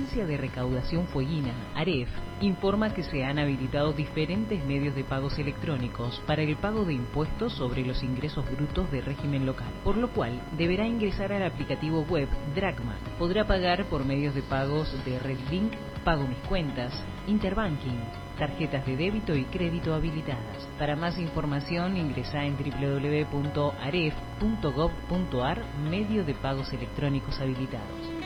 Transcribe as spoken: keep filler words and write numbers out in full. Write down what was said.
Agencia de Recaudación Fueguina, AREF, informa que se han habilitado diferentes medios de pagos electrónicos para el pago de impuestos sobre los ingresos brutos de régimen local, por lo cual deberá ingresar al aplicativo web Dracma. Podrá pagar por medios de pagos de RedLink, Pago Mis Cuentas, Interbanking, tarjetas de débito y crédito habilitadas. Para más información ingresa en doble u doble u doble u punto aref punto gov punto ar, medio de pagos electrónicos habilitados.